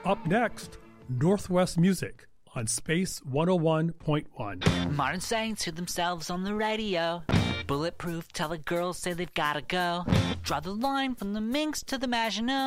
Up next, Northwest Music on Space 101.1. Modern saying to themselves on the radio. Bulletproof, tell the girls say they've gotta go. Draw the line from the Minx to the Maginot.